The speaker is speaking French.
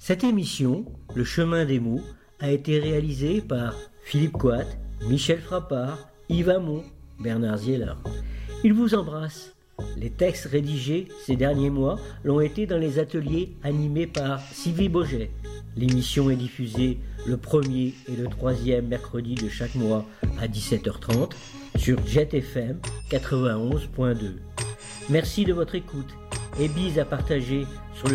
Cette émission, Le chemin des mots, a été réalisée par Philippe Coat, Michel Frappard, Yves Hamon, Bernard Ziela. Il vous embrasse. Les textes rédigés ces derniers mois l'ont été dans les ateliers animés par Sylvie Boget. L'émission est diffusée le premier et le troisième mercredi de chaque mois à 17h30 sur Jet FM 91.2. Merci de votre écoute et bise à partager sur le